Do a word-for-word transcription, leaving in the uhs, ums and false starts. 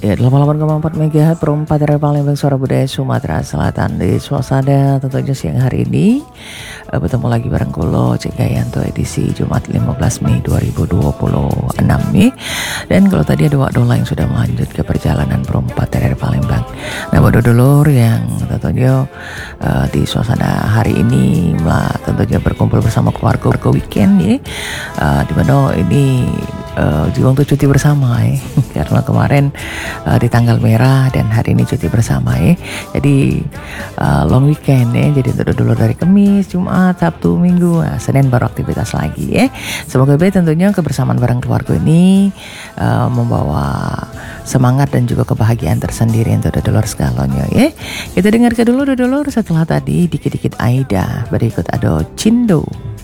Ya, delapan puluh delapan koma empat megahertz perempat dari Palembang Suara Budaya Sumatera Selatan. Di suasana tentunya siang hari ini uh, bertemu lagi bareng Kulo Cek Gayanto edisi Jumat lima belas Mei dua ribu dua puluh enam nih. Dan kalau tadi ada Wak Dola yang sudah melanjut ke perjalanan perempat dari Palembang. Nah, buat dulur yang tentunya uh, di suasana hari ini lah, tentunya berkumpul bersama keluarga ke weekend ya. Uh, di mana ini uh, juga untuk cuti bersama ya. Karena kemarin uh, di tanggal merah dan hari ini cuti bersama ya. Jadi uh, long weekend ya. Jadi untuk dulu dari Kamis, Jumat, Sabtu, Minggu, nah, Senin baru aktivitas lagi ya. Semoga baik tentunya kebersamaan bareng keluarga ini uh, membawa semangat dan juga kebahagiaan tersendiri untuk dulur segalanya ya. Kita dengarkan dulu dulur setelah tadi dikit-dikit Aida, berikut ada Cindo.